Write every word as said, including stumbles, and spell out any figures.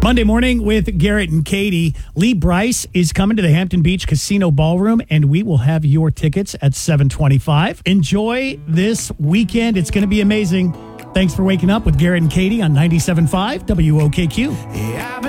Monday morning with Garrett and Katie. Lee Brice is coming to the Hampton Beach Casino Ballroom, and we will have your tickets at seven twenty-five. Enjoy this weekend. It's going to be amazing. Thanks for waking up with Garrett and Katie on ninety-seven point five W O K Q. Yeah,